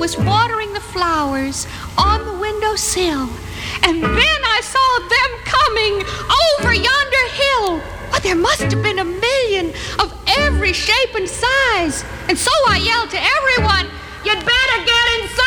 was watering the flowers on the windowsill. And then I saw them coming over yonder hill. Well, there must have been 1,000,000 of every shape and size. And so I yelled to everyone, "You'd better get inside."